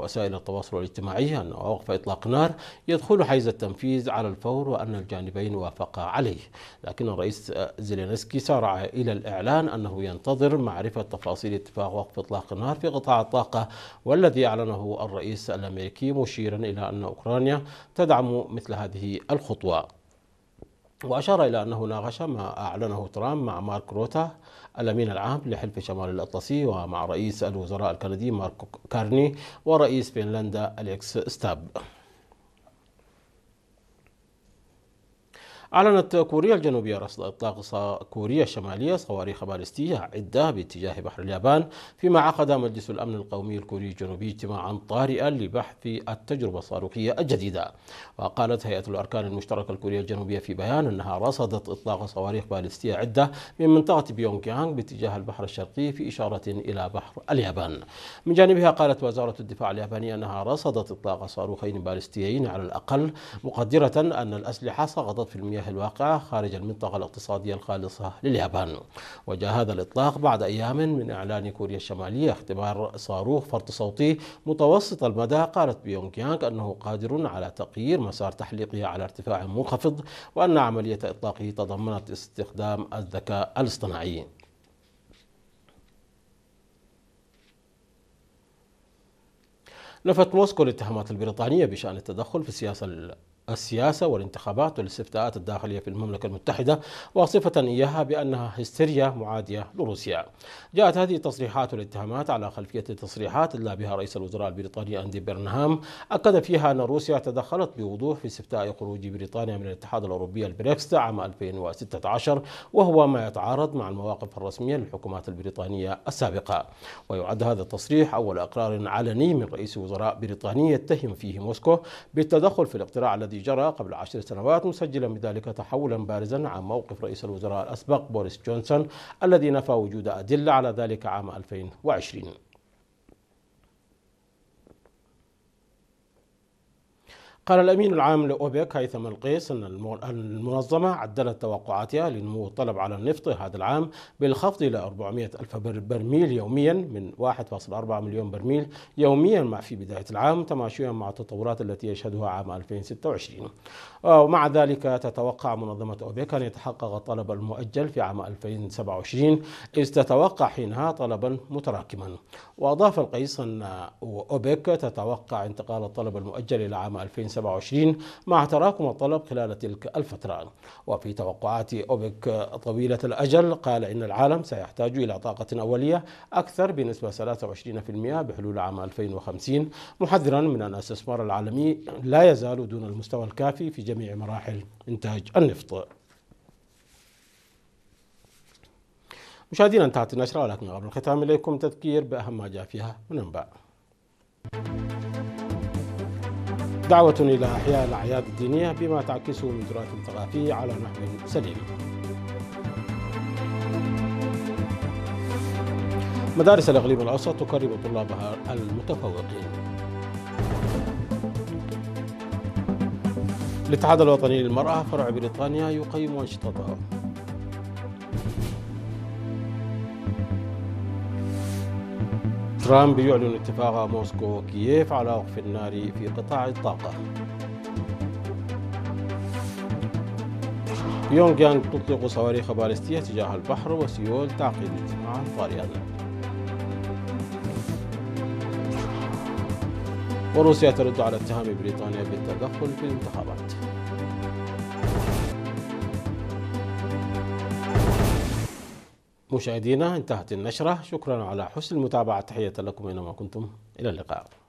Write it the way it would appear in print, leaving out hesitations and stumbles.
وسائل التواصل الاجتماعي أن وقف إطلاق نار يدخل حيز التنفيذ على الفور وأن الجانبين وافقا عليه، لكن الرئيس زيلينسكي سارع إلى الإعلان أنه ينتظر معرفة تفاصيل اتفاق وقف إطلاق النار في قطاع الطاقة والذي أعلنه الرئيس الأمريكي، مشيرا إلى أن أوكرانيا تدعم مثل هذه الخطوة. وأشار إلى أنه ناقش ما أعلنه ترامب مع مارك روتا الأمين العام لحلف شمال الأطلسي ومع رئيس الوزراء الكندي مارك كارني ورئيس فنلندا أليكس ستاب. أعلنت كوريا الجنوبية رصد إطلاق كوريا الشمالية صواريخ باليستية عدة باتجاه بحر اليابان، فيما عقد مجلس الأمن القومي الكوري الجنوبي اجتماعا طارئا لبحث التجربة الصاروخية الجديدة. وقالت هيئة الأركان المشتركة الكورية الجنوبية في بيان أنها رصدت إطلاق صواريخ باليستية عدة من منطقة بيونغ يانغ باتجاه البحر الشرقي في إشارة إلى بحر اليابان. من جانبها قالت وزارة الدفاع اليابانية أنها رصدت إطلاق صاروخين باليستيين على الأقل، مقدرة أن الأسلحة سقطت في المياه الواقعة خارج المنطقة الاقتصادية الخالصة لليابان. وجاء هذا الإطلاق بعد أيام من إعلان كوريا الشمالية اختبار صاروخ فرط صوتي متوسط المدى، قالت بيونغ يانغ أنه قادر على تغيير مسار تحليقه على ارتفاع منخفض، وأن عملية إطلاقه تضمنت استخدام الذكاء الاصطناعي. نفت موسكو الاتهامات البريطانية بشأن التدخل في السياسة والانتخابات والاستفتاءات الداخلية في المملكة المتحدة، واصفة إياها بأنها هستيريا معادية لروسيا. جاءت هذه التصريحات والاتهامات على خلفية تصريحات أدلى بها رئيس الوزراء البريطاني أندي بيرنهام، أكد فيها أن روسيا تدخلت بوضوح في استفتاء خروج بريطانيا من الاتحاد الأوروبي البريكس عام 2016، وهو ما يتعارض مع المواقف الرسمية للحكومات البريطانية السابقة. ويعد هذا التصريح أول إقرار علني من رئيس وزراء بريطاني يتهم فيه موسكو بالتدخل في الاقتراع الذي جرى قبل 10 سنوات، مسجلا بذلك تحولا بارزا عن موقف رئيس الوزراء الأسبق بوريس جونسون الذي نفى وجود أدلة على ذلك عام 2020. قال الأمين العام لأوبك هيثم القيس أن المنظمة عدلت توقعاتها لنمو الطلب على النفط هذا العام بالخفض إلى 400 ألف برميل يوميا من 1.4 مليون برميل يوميا في بداية العام، تماشيا مع التطورات التي يشهدها عام 2026. ومع ذلك تتوقع منظمة أوبك أن يتحقق الطلب المؤجل في عام 2027، إذ تتوقع حينها طلبا متراكما. وأضاف القيس أن أوبك تتوقع انتقال الطلب المؤجل إلى عام 2027 مع تراكم الطلب خلال تلك الفترة. وفي توقعات أوبك طويلة الأجل قال إن العالم سيحتاج إلى طاقة أولية أكثر بنسبة 23% بحلول عام 2050، محذرا من أن الاستثمار العالمي لا يزال دون المستوى الكافي في جميع مراحل إنتاج النفط. مشاهدينا، انتهت النشرة، ولكن قبل الختام إليكم تذكير بأهم ما جاء فيها من أنباء. دعوة إلى إحياء الأعياد الدينية بما تعكسه من تراث ثقافي على نحو سليم. مدارس الإقليم الأوسط تكرم طلابها المتفوقين. الاتحاد الوطني للمرأة فرع بريطانيا يقيم أنشطته. ترامب يعلن اتفاق موسكو وكييف على وقف النار في قطاع الطاقة. بيونغ يانغ تطلق صواريخ باليستية تجاه البحر، وسيول تعقد اجتماعا طارئا. وروسيا ترد على اتهام بريطانيا بالتدخل في الانتخابات. مشاهدينا، انتهت النشرة، شكرا على حسن المتابعة، تحية لكم أينما كنتم، إلى اللقاء.